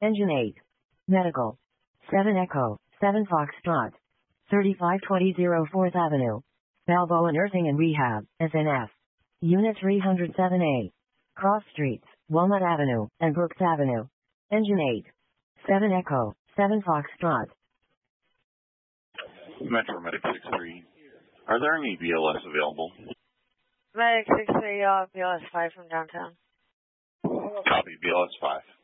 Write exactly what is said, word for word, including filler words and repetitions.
Engine eight. Medical. seven Echo, seven Foxtrot. thirty-five twenty fourth Avenue. Balboa Nursing and Rehab, S N F. Unit three oh seven A. Cross Streets, Walnut Avenue, and Brooks Avenue. Engine eight. seven Echo, seven Foxtrot. Metro Medic six three. Are there any B L S available? Medic six three, uh, B L S five from downtown. Copy, B L S five.